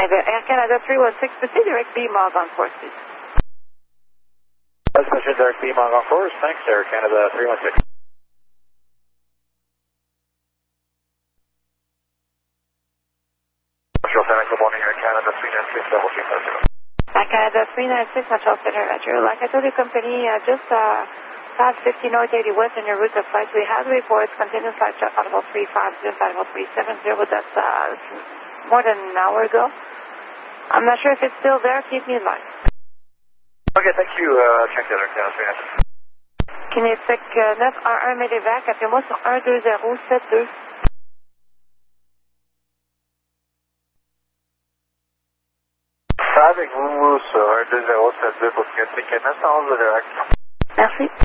Air Canada 316, proceed direct beam on course, please. Mission direct beam on course, thanks, Air Canada 316. Good morning, Air Canada 396, double team. Air Canada 396, Montreal Center, Roger. Like I told your company, just past 50 North 80 West on your route of flight, we have reports continuous flight jet audible 350, audible 370, but that's more than an hour ago. I'm not sure if it's still there. Keep me in mind. Okay, thank you. Check that, Air Canada 396. Kinétique 911 Médevac, appelez-moi sur 12072. Avec vous sur 12072 pour Kinétique 911 Médevac. Merci.